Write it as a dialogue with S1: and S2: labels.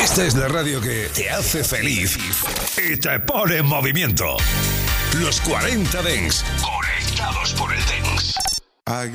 S1: Esta es la radio que te hace feliz y te pone en movimiento. Los 40 Dance, conectados por el Dance.